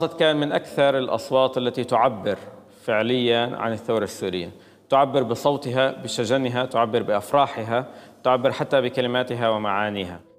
كان من أكثر الأصوات التي تعبر فعليا عن الثورة السورية، تعبر بصوتها، بشجنها، تعبر بأفراحها، تعبر حتى بكلماتها ومعانيها.